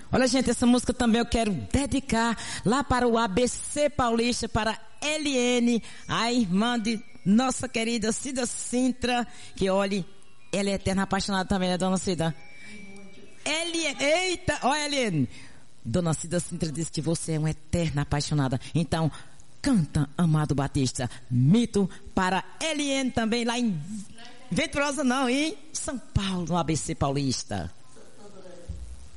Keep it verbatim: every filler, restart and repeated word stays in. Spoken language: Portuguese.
Olha, gente, essa música também eu quero dedicar lá para o A B C Paulista, para Eliene, a irmã de nossa querida Cida Sintra, que olhe, ela é eterna apaixonada também, né, dona Cida? Eliene, eita, olha, Eliene. Dona Cida Sintra disse que você é uma eterna apaixonada. Então, canta, Amado Batista, Mito, para Eliene também, lá em Venturosa não, em São Paulo, no A B C Paulista.